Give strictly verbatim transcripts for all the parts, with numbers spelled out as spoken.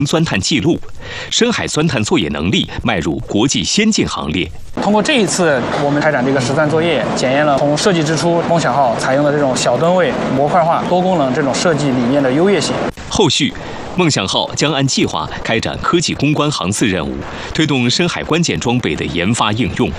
钻探记录，深海钻探作业能力迈入国际先进行列。 通过这一次我们开展这个实钻作业，检验了从设计之初梦想号采用的这种小吨位、模块化、多功能这种设计理念的优越性。 后续，梦想号将按计划开展科技攻关航次任务，推动深海关键装备的研发应用。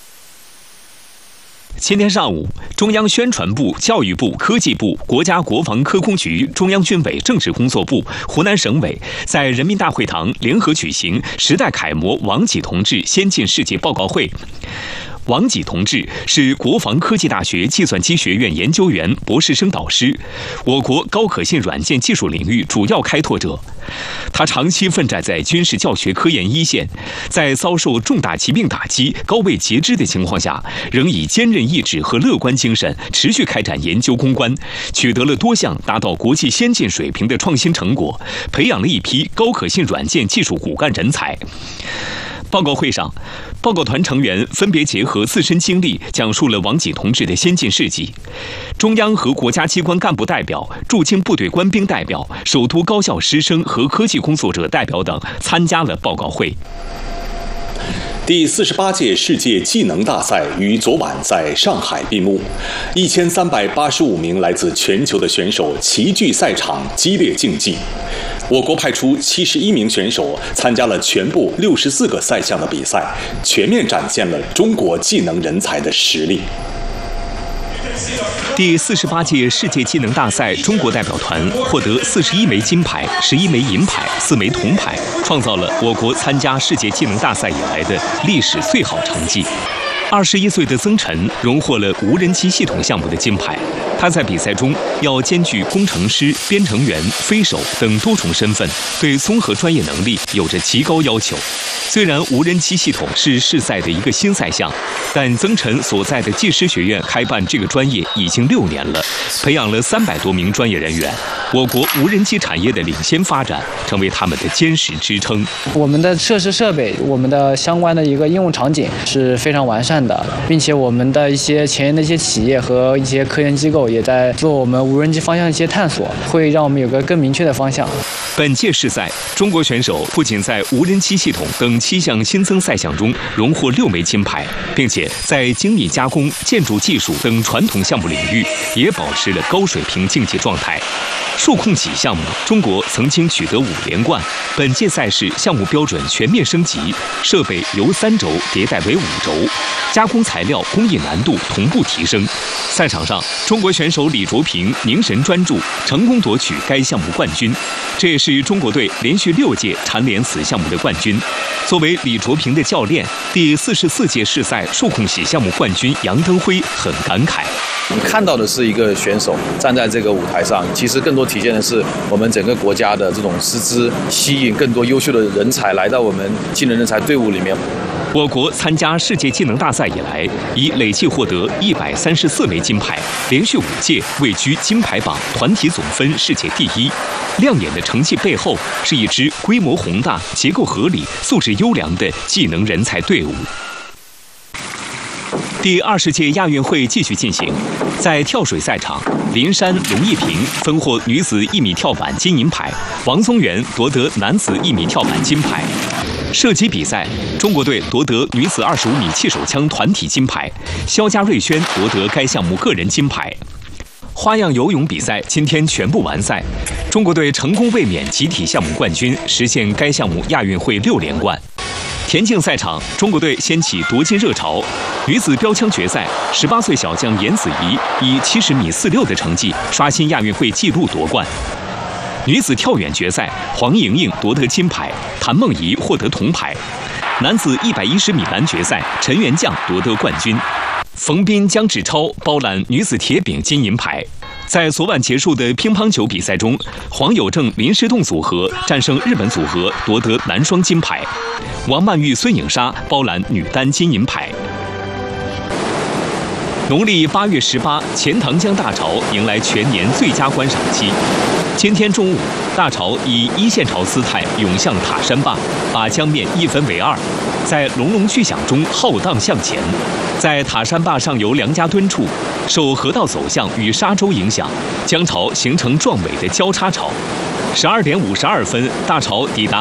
今天上午，中央宣传部、教育部、科技部、国家国防科工局、中央军委政治工作部、湖南省委在人民大会堂联合举行时代楷模王济同志先进事迹报告会。王济同志是国防科技大学计算机学院研究员、博士生导师，我国高可信软件技术领域主要开拓者。他长期奋战在军事教学科研一线，在遭受重大疾病打击、高位截肢的情况下，仍以坚韧意志和乐观精神持续开展研究攻关，取得了多项达到国际先进水平的创新成果，培养了一批高可信软件技术骨干人才。报告会上，报告团成员分别结合自身经历，讲述了王济同志的先进事迹。中央和国家机关干部代表、驻京部队官兵代表、首都高校师生和科技工作者代表等参加了报告会。 第四十八届世界技能大赛于昨晚在上海闭幕，一千三百八十五名来自全球的选手齐聚赛场，激烈竞技。我国派出七十一名选手参加了全部六十四个赛项的比赛，全面展现了中国技能人才的实力。 第四十八届世界技能大赛，中国代表团获得四十一枚金牌、十一枚银牌、四枚铜牌，创造了我国参加世界技能大赛以来的历史最好成绩。二十一岁的曾晨荣获了无人机系统项目的金牌。他在比赛中要兼具工程师、编程员、飞手等多重身份，对综合专业能力有着极高要求。虽然无人机系统是世赛的一个新赛项，但曾晨所在的技师学院开办这个专业已经六年了，培养了三百多名专业人员。我国无人机产业的领先发展，成为他们的坚实支撑。 我们的设施设备，我们的相关的一个应用场景是非常完善的，并且我们的一些前沿的一些企业和一些科研机构也在做我们无人机方向的一些探索，会让我们有个更明确的方向。 本届世赛，中国选手不仅在无人机系统等七项新增赛项中荣获六枚金牌，并且在精密加工、建筑技术等传统项目领域也保持了高水平竞技状态。数控几项目，中国曾经取得五连冠。本届赛事项目标准全面升级，设备由三轴迭代为五轴，加工材料工艺难度同步提升。赛场上，中国选手李卓平凝神专注，成功夺取该项目冠军。这也是中国队连续六届蝉联此项目的冠军。作为李卓平的教练，第四十四届世赛数控喜项目冠军杨登辉很感慨。 你看到的是一个选手站在这个舞台上，其实更多体现的是我们整个国家的这种师资，吸引更多优秀的人才来到我们技能人才队伍里面。 我国参加世界技能大赛以来，已累计获得一百三十四枚金牌，连续五届位居金牌榜团体总分世界第一。亮眼的成绩背后，是一支规模宏大、结构合理、素质优良的技能人才队伍。第二十届亚运会继续进行，在跳水赛场，林珊、龙一平分获女子一米跳板金银牌，王宗源夺得男子一米跳板金牌。射击比赛，中国队夺得女子二十五米气手枪团体金牌，肖家瑞轩夺得该项目个人金牌。花样游泳比赛今天全部完赛，中国队成功卫冕集体项目冠军，实现该项目亚运会六连冠。田径赛场，中国队掀起夺金热潮。女子标枪决赛，十八岁小将严子怡以七十米四六的成绩刷新亚运会纪录夺冠。女子跳远决赛，黄莹莹夺得金牌，谭梦怡获得铜牌。男子一百一十米栏决赛，陈元将夺得冠军。冯彬、姜志超包揽女子铁饼金银牌。在昨晚结束的乒乓球比赛中，黄有正、林诗栋组合战胜日本组合，夺得男双金牌。王曼玉、孙颖莎包揽女单金银牌。农历八月十八，钱塘江大潮迎来全年最佳观赏期。今天中午，大潮以一线潮姿态涌向塔山坝，把江面一分为二，在隆隆巨响中浩荡向前。在塔山坝上游梁家墩处，受河道走向与沙洲影响，江潮形成壮美的交叉潮。 十二点五十二分，大潮抵达